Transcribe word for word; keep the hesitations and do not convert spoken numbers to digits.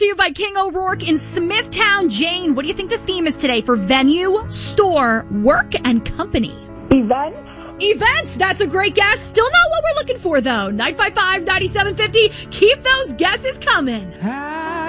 to you by King O'Rourke in Smithtown. Jane, what do you think the theme is today for venue, store, work, and company? Events? Events. That's a great guess. Still not what we're looking for, though. nine five five, nine seven five zero. Keep those guesses coming.